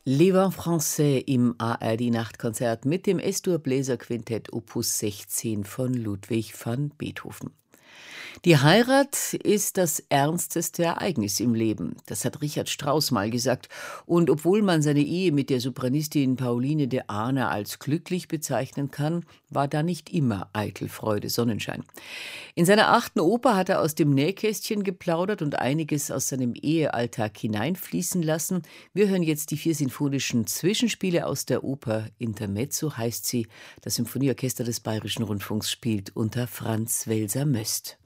Les Vents Français im ARD-Nachtkonzert mit dem S-Dur-Bläserquintett Opus 16 von Ludwig van Beethoven. Die Heirat ist das ernsteste Ereignis im Leben. Das hat Richard Strauss mal gesagt. Und obwohl man seine Ehe mit der Sopranistin Pauline de Ahna als glücklich bezeichnen kann, war da nicht immer eitel Freude, Sonnenschein. In seiner 8. Oper hat er aus dem Nähkästchen geplaudert und einiges aus seinem Ehealltag hineinfließen lassen. Wir hören jetzt die 4 sinfonischen Zwischenspiele aus der Oper. Intermezzo heißt sie. Das Symphonieorchester des Bayerischen Rundfunks spielt unter Franz Welser-Möst.